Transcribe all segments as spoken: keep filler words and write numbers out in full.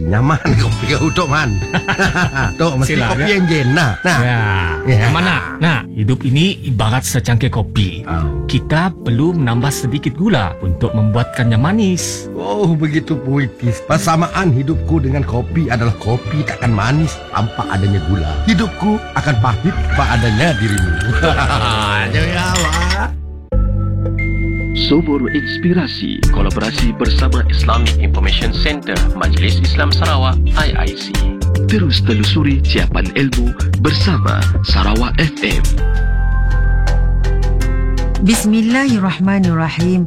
nyaman kopi kau Tok Man. Tok mesti Silah, kopi ya? enjin nah. Nah. Ya, Ya. mana? Nah, hidup ini ibarat secangkir kopi. Oh. Kita perlu menambah sedikit gula untuk membuatkannya manis. Oh, begitu puitis. Persamaan hidupku dengan kopi adalah kopi takkan manis tanpa adanya gula. Hidupku akan pahit tanpa adanya dirimu. Jadi apa? Sumur Inspirasi kolaborasi bersama Islamic Information Center Majlis Islam Sarawak I I C. Terus telusuri ciapan ilmu bersama Sarawak F M. Bismillahirrahmanirrahim.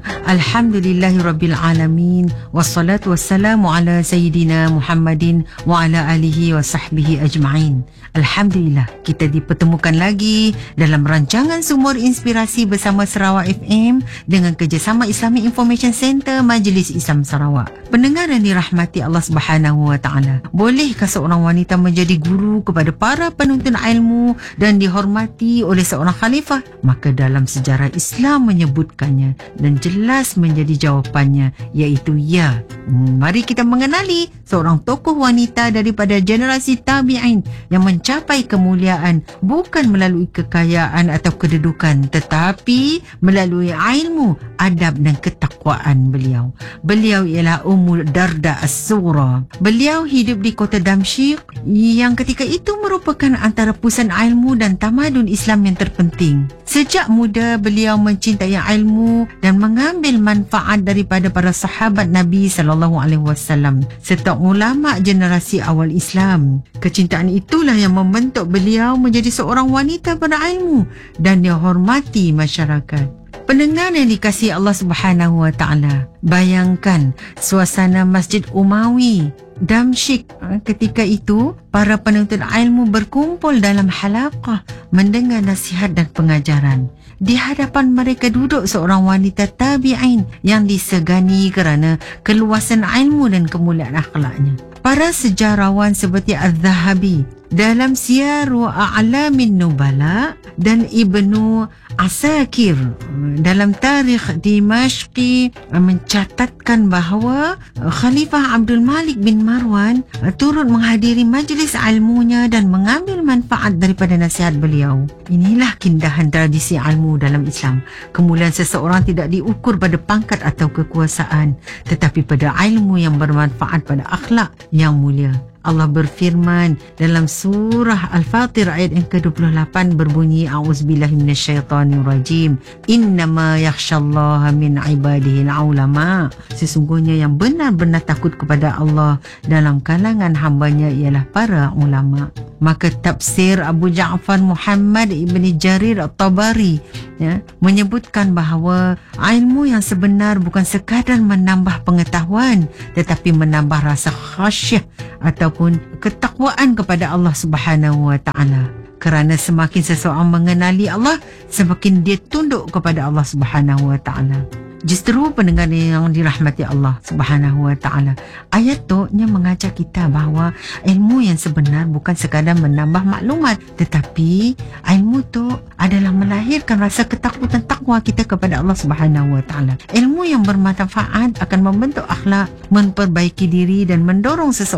Alhamdulillahirrabbilalamin. Wassalatu wassalamu ala Sayyidina Muhammadin wa ala alihi wa sahbihi ajma'in. Alhamdulillah, kita dipertemukan lagi dalam rancangan Sumur Inspirasi bersama Sarawak F M dengan kerjasama Islamic Information Center Majlis Islam Sarawak. Pendengar yang dirahmati Allah Subhanahu wa taala, bolehkah seorang wanita menjadi guru kepada para penuntut ilmu dan dihormati oleh seorang khalifah? Maka dalam sejarah Islam menyebutkannya dan jelas menjadi jawapannya, iaitu ya. Mari kita mengenali seorang tokoh wanita daripada generasi tabi'in yang mencapai kemuliaan bukan melalui kekayaan atau kedudukan, tetapi melalui ilmu, adab dan ketakwaan beliau. Beliau ialah Ummu Darda As-Sughra. Beliau hidup di kota Damsyik yang ketika itu merupakan antara pusat ilmu dan tamadun Islam yang terpenting. Sejak muda beliau mencintai ilmu dan mengambil manfaat daripada para sahabat Nabi sallallahu alaihi wasallam serta ulama generasi awal Islam. Kecintaan itulah yang membentuk beliau menjadi seorang wanita berilmu dan dihormati masyarakat. Pendengar yang dikasihi Allah Subhanahu wa taala, bayangkan suasana Masjid Umawi Damsyik ketika itu. Para penuntut ilmu berkumpul dalam halaqah mendengar nasihat dan pengajaran. Di hadapan mereka duduk seorang wanita tabi'in yang disegani kerana keluasan ilmu dan kemuliaan akhlaknya. Para sejarawan seperti Az-Zahabi dalam Siyaru A'lamin Nubala dan Ibnu Asakir dalam Tarikh Dimashqi mencatatkan bahawa Khalifah Abdul Malik bin Marwan turut menghadiri majlis ilmunya dan mengambil manfaat daripada nasihat beliau. Inilah keindahan tradisi ilmu dalam Islam. Kemuliaan seseorang tidak diukur pada pangkat atau kekuasaan, tetapi pada ilmu yang bermanfaat pada akhlak yang mulia. Allah berfirman dalam surah Al-Fatir ayat yang ke dua puluh lapan berbunyi, A'udzubillahi minasyaitonirrajim. Innama yakhsyallaha min ibadihil ulama. Sesungguhnya yang benar-benar takut kepada Allah dalam kalangan hambanya ialah para ulama. Maka tafsir Abu Ja'far Muhammad ibni Jarir At-Tabari ya, menyebutkan bahawa ilmu yang sebenar bukan sekadar menambah pengetahuan, tetapi menambah rasa khasyah ataupun ketakwaan kepada Allah Subhanahu wa taala. Kerana semakin seseorang mengenali Allah, semakin dia tunduk kepada Allah Subhanahu wa taala. Justru pendengar yang dirahmati Allah Subhanahu wa taala, ayat tu nya mengajak kita bahawa ilmu yang sebenar bukan sekadar menambah maklumat, tetapi ilmu tu adalah melahirkan rasa ketakutan takwa kita kepada Allah Subhanahu wa taala. Ilmu yang bermanfaat akan membentuk akhlak, memperbaiki diri dan mendorong seseorang